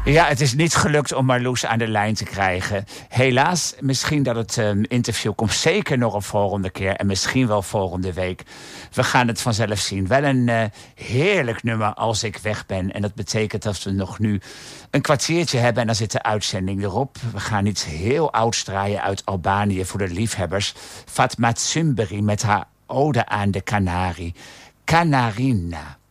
Ja, het is niet gelukt om Marloes aan de lijn te krijgen. Helaas, misschien dat het interview komt zeker nog een volgende keer. En misschien wel volgende week. We gaan het vanzelf zien. Wel een heerlijk nummer als ik weg ben. En dat betekent dat we nog nu een kwartiertje hebben. En dan zit de uitzending erop. We gaan iets heel ouds draaien uit Albanië voor de liefhebbers. Fatma Tsumberi met haar ode aan de Canarie. Canarina.